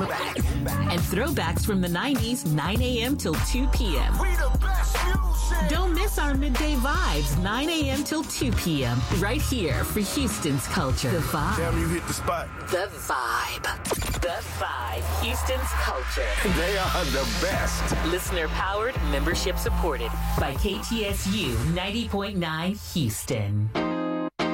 And throwbacks from the 90s, 9 a.m. till 2 p.m. We the best music. Don't miss our midday vibes, 9 a.m. till 2 p.m. Right here for Houston's culture. The Vibe. Damn, you hit the spot. The Vibe. The Vibe. Houston's culture. They are the best. Listener powered, membership supported by KTSU 90.9 Houston.